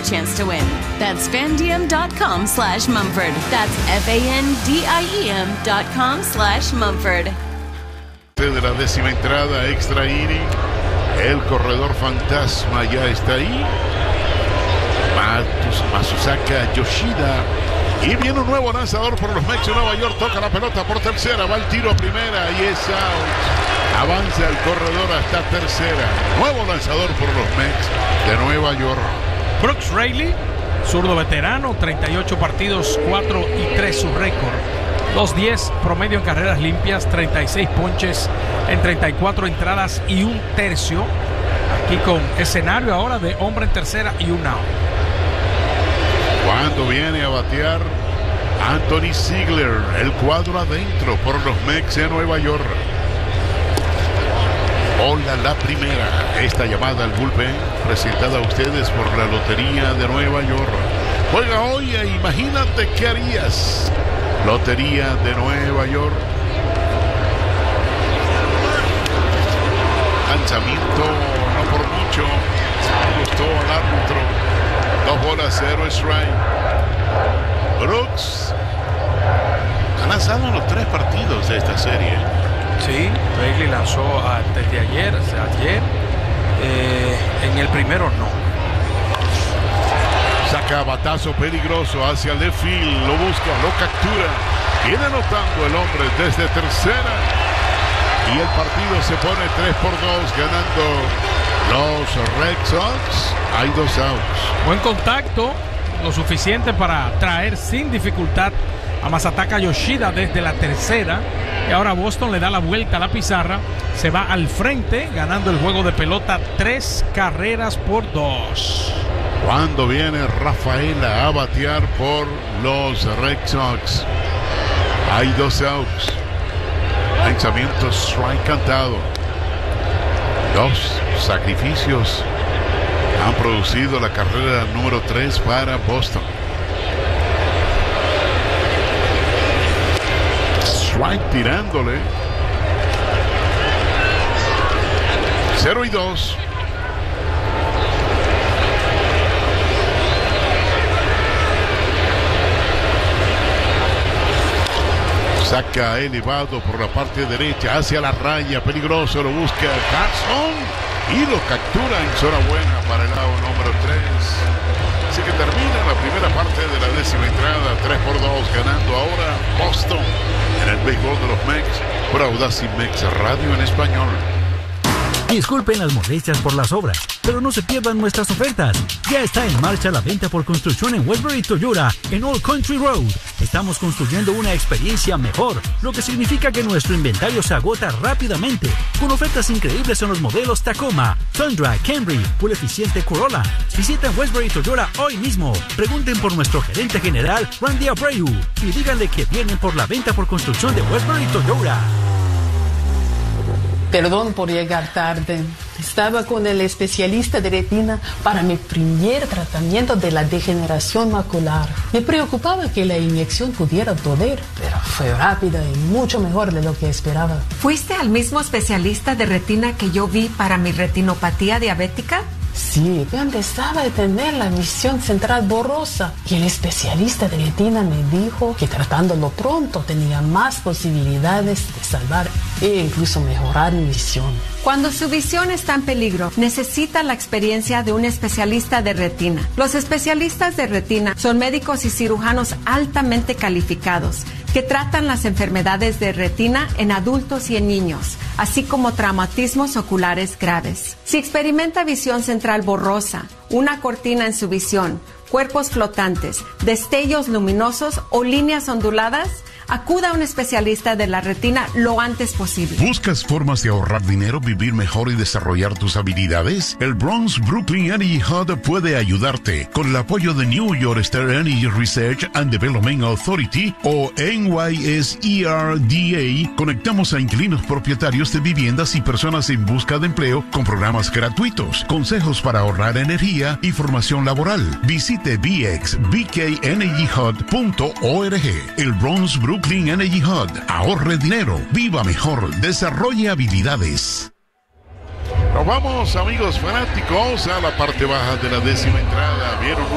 chance to win. That's fandiem.com/Mumford. That's FANDIEM.com/Mumford. De la 10ª entrada, extra inning. El corredor fantasma ya está ahí. Masusaka Yoshida. Y viene un nuevo lanzador por los Mets de Nueva York. Toca la pelota por tercera. Va el tiro a primera y es out. Avanza el corredor hasta tercera. Nuevo lanzador por los Mets de Nueva York. Brooks Raley, zurdo veterano, 38 partidos, 4-3 su récord. 2.10 promedio en carreras limpias, 36 ponches en 34 entradas y un tercio. Aquí con escenario ahora de hombre en tercera y un out. Cuando viene a batear Anthony Ziegler, el cuadro adentro por los Mets de Nueva York. Hola, la primera. Esta llamada al bullpen presentada a ustedes por la Lotería de Nueva York. Juega hoy e imagínate qué harías. Lotería de Nueva York. Lanzamiento no por mucho. Gustó al árbitro. 2-0 strike. Brooks ha lanzado en los 3 partidos de esta serie. Sí, Raley lanzó antes de ayer, en el primero no. Saca batazo peligroso hacia el left field, lo busca, lo captura. Viene anotando el hombre desde tercera. Y el partido se pone 3-2 ganando los Red Sox. Hay 2 outs. Buen contacto, lo suficiente para traer sin dificultad a Masataka Yoshida desde la tercera. Y ahora Boston le da la vuelta a la pizarra. Se va al frente ganando el juego de pelota 3-2. Cuando viene Rafaela a batear por los Red Sox. Hay 2 outs. Lanzamiento strike cantado. 2 sacrificios han producido la carrera número 3 para Boston. Strike tirándole. 0-2. Saca elevado por la parte derecha hacia la raya, peligroso, lo busca Carson y lo captura en zona buena para el lado número 3. Así que termina la primera parte de la 10ª entrada, 3-2, ganando ahora Boston en el béisbol de los Mets por Audacy Mex Radio en español. Disculpen las molestias por las obras, pero no se pierdan nuestras ofertas. Ya está en marcha la venta por construcción en Westbury Toyota en Old Country Road. Estamos construyendo una experiencia mejor, lo que significa que nuestro inventario se agota rápidamente, con ofertas increíbles en los modelos Tacoma, Tundra, Camry o el eficiente Corolla. Visiten Westbury Toyota hoy mismo. Pregunten por nuestro gerente general, Randy Abreu, y díganle que vienen por la venta por construcción de Westbury Toyota. Perdón por llegar tarde. Estaba con el especialista de retina para mi primer tratamiento de la degeneración macular. Me preocupaba que la inyección pudiera doler, pero fue rápida y mucho mejor de lo que esperaba. ¿Fuiste al mismo especialista de retina que yo vi para mi retinopatía diabética? Sí, yo empezaba a tener la visión central borrosa y el especialista de retina me dijo que tratándolo pronto tenía más posibilidades de salvar e incluso mejorar mi visión. Cuando su visión está en peligro, necesita la experiencia de un especialista de retina. Los especialistas de retina son médicos y cirujanos altamente calificados que tratan las enfermedades de retina en adultos y en niños, así como traumatismos oculares graves. Si experimenta visión central borrosa, una cortina en su visión, cuerpos flotantes, destellos luminosos o líneas onduladas, acuda a un especialista de la retina lo antes posible. ¿Buscas formas de ahorrar dinero, vivir mejor y desarrollar tus habilidades? El Bronx Brooklyn Energy Hub puede ayudarte. Con el apoyo de New York State Energy Research and Development Authority o NYSERDA, conectamos a inquilinos propietarios de viviendas y personas en busca de empleo con programas gratuitos, consejos para ahorrar energía y formación laboral. Visite bxbkenergyhub.org. El Bronx Brooklyn Energy Hub. Ahorre dinero, viva mejor, desarrolle habilidades. Nos vamos, amigos fanáticos, a la parte baja de la 10ª entrada. Vieron